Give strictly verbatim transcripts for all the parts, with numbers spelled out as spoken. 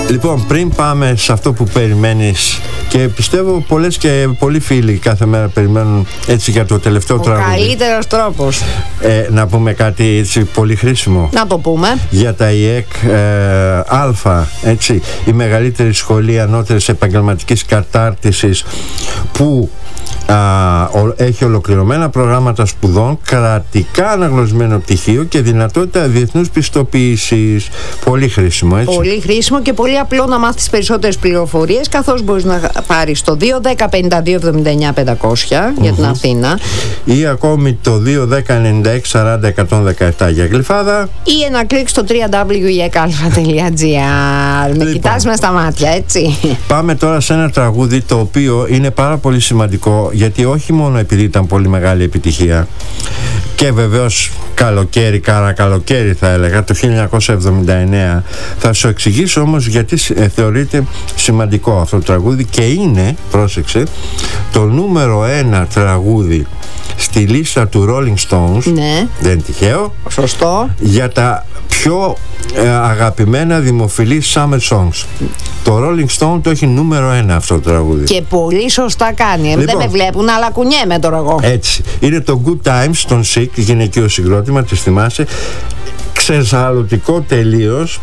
Λοιπόν, πριν πάμε σε αυτό που περιμένεις, και πιστεύω πολλές και πολλοί φίλοι κάθε μέρα περιμένουν έτσι για το τελευταίο Ο τραγούδι. Ο καλύτερος τρόπος. Ε, να πούμε κάτι έτσι πολύ χρήσιμο. Να το πούμε. Για τα ι ε κ ε, Α, έτσι, η μεγαλύτερη σχολή ανώτερης επαγγελματικής κατάρτισης που α, ο, έχει ολοκληρωμένα προγράμματα σπουδών, κρατικά αναγνωρισμένο πτυχίο και δυνατότητα διεθνούς πιστοποίησης. Πολύ χρήσιμο, έτσι. Πολύ χρήσιμο και πολύ απλό να μάθεις περισσότερες πληροφορίες, καθώς μπορείς να πάρεις το δύο δέκα πενήντα δύο εβδομήντα εννιά πεντακόσια για την Αθήνα, ή ακόμη το δύο δέκα ενενήντα έξι σαράντα εκατόν δεκαεπτά για Γλυφάδα, ή ένα κλικ στο double-u double-u double-u τελεία i e k alpha τελεία g r. Με Λοιπόν. κοιτάς μες στα μάτια, έτσι. Πάμε τώρα σε ένα τραγούδι το οποίο είναι πάρα πολύ σημαντικό, γιατί όχι μόνο επειδή ήταν πολύ μεγάλη επιτυχία και βεβαίως καλοκαίρι, κάρα καλοκαίρι θα έλεγα, το χίλια εννιακόσια εβδομήντα εννέα. Θα σου εξηγήσω όμως γιατί ε, θεωρείται σημαντικό αυτό το τραγούδι, και είναι, πρόσεξε, το νούμερο ένα τραγούδι στη λίστα του Rolling Stones. Ναι. Δεν είναι τυχαίο. Σωστό. Για τα πιο ε, αγαπημένα δημοφιλή summer songs. Το Rolling Stone το έχει νούμερο ένα αυτό το τραγούδι. Και πολύ σωστά κάνει. Λοιπόν. Δεν με βλέπουν, αλλά κουνιέμαι τώρα εγώ. Έτσι. Είναι το Good Times των Sick, γυναικείο συγκρότημα, τη θυμάσαι. Ξεσαλωτικό τελείως.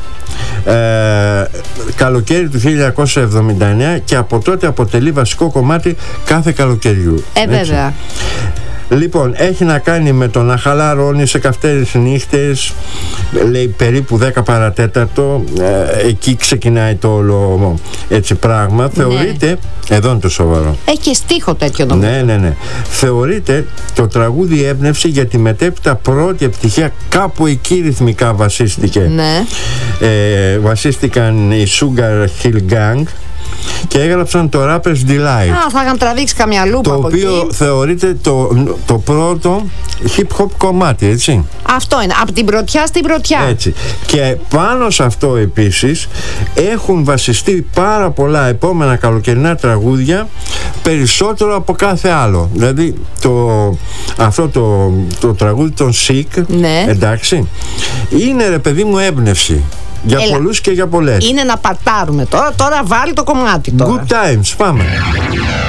Ε, καλοκαίρι του χίλια εννιακόσια εβδομήντα εννέα, και από τότε αποτελεί βασικό κομμάτι κάθε καλοκαιριού. Ε, βέβαια. Λοιπόν, έχει να κάνει με το να χαλαρώνει σε καυτέρες νύχτες, λέει περίπου δέκα παρατέταρτο, ε, εκεί ξεκινάει το όλο έτσι πράγμα. Ναι. Θεωρείται, εδώ είναι το σοβαρό. Έχει και στίχο τέτοιο νομίζω. Ναι, ναι, ναι. Θεωρείται το τραγούδι έμπνευση για τη μετέπειτα πρώτη επιτυχία, κάπου εκεί ρυθμικά βασίστηκε. Ναι. Ε, βασίστηκαν οι Sugar Hill Gang και έγραψαν το Rapper's Delight. Α, θα είχαν τραβήξει καμιά λούπα το από οποίο εκεί. θεωρείται το, το πρώτο hip hop κομμάτι, έτσι. Αυτό είναι, από την πρωτιά στην πρωτιά. Έτσι. Και πάνω σε αυτό επίσης έχουν βασιστεί πάρα πολλά επόμενα καλοκαιρινά τραγούδια, περισσότερο από κάθε άλλο. Δηλαδή το, αυτό το, το τραγούδι των Sick, Ναι. εντάξει, είναι, ρε παιδί μου, έμπνευση για Έλα. πολλούς και για πολλές. Είναι να πατάρουμε τώρα, τώρα βάλει το κομμάτι τώρα. Good times, πάμε.